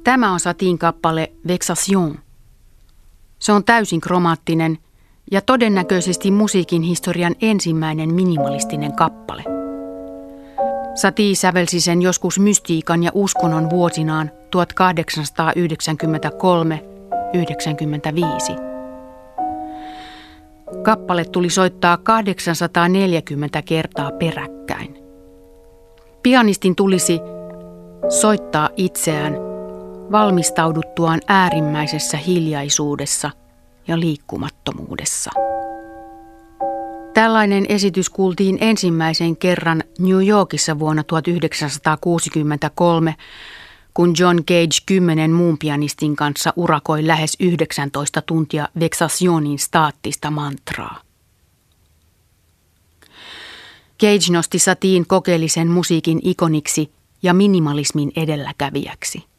Tämä on Satin kappale Vexation. Se on täysin kromaattinen ja todennäköisesti musiikin historian ensimmäinen minimalistinen kappale. Satie sävelsi sen joskus mystiikan ja uskonnon vuosinaan 1893-95. Kappale tuli soittaa 840 kertaa peräkkäin. Pianistin tulisi soittaa itseään valmistauduttuaan äärimmäisessä hiljaisuudessa ja liikkumattomuudessa. Tällainen esitys kuultiin ensimmäisen kerran New Yorkissa vuonna 1963, kun John Cage 10 muun pianistin kanssa urakoi lähes 19 tuntia Vexationin staattista mantraa. Cage nosti Satien kokeellisen musiikin ikoniksi ja minimalismin edelläkävijäksi.